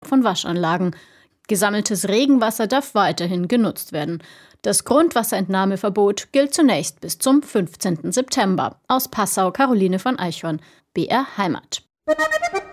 von Waschanlagen. Gesammeltes Regenwasser darf weiterhin genutzt werden. Das Grundwasserentnahmeverbot gilt zunächst bis zum 15. September. Aus Passau Caroline von Eichhorn, BR Heimat.